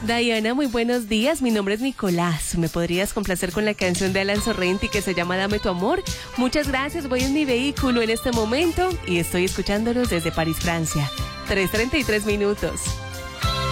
Diana, muy buenos días. Mi nombre es Nicolás. ¿Me podrías complacer con la canción de Alan Sorrenti que se llama Dame tu amor? Muchas gracias. Voy en mi vehículo en este momento y estoy escuchándolos desde París, Francia. 3:33 minutos.